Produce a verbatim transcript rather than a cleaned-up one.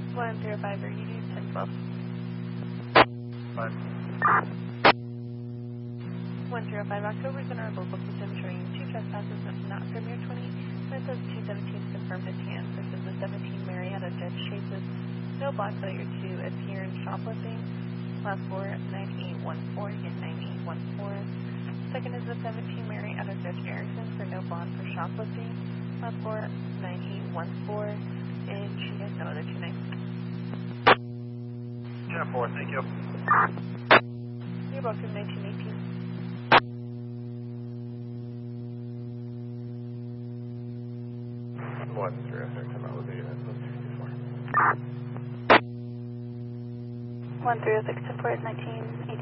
one zero five, are you ten twelve? Five. one zero five, October, in our local system showing two trespasses not from your twenty. This is two seventeen confirmed at hand. This is the seventeen Marietta Judge Chases. No block failure to appear in shoplifting. Last four, nine eight one four, again nine eight one four. Second is the seventeen Marietta Judge Erickson for no bond for shoplifting. Last four, nine eight one four, and she has no other two names. ten four, thank you. You're welcome, nineteen eighteen. one zero six, I'm out with the unit, so two four. one zero six, ten four, nineteen eighteen.